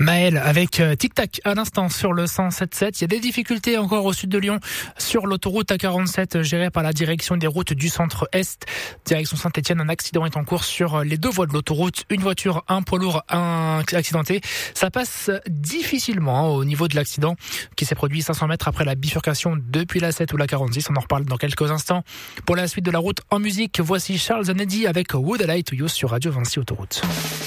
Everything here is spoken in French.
Maël avec Tic Tac à l'instant sur le 107.7. Il y a des difficultés encore au sud de Lyon sur l'autoroute A47 gérée par la direction des routes du centre-est. Direction Saint-Etienne, un accident est en cours sur les deux voies de l'autoroute. Une voiture, un poids lourd, un accidenté. Ça passe difficilement au niveau de l'accident qui s'est produit 500 mètres après la bifurcation depuis la 7 ou la 46. On en reparle dans quelques instants. Pour la suite de la route en musique, voici Charles Zanedi avec Would I Lie to You sur Radio Vinci Autoroute.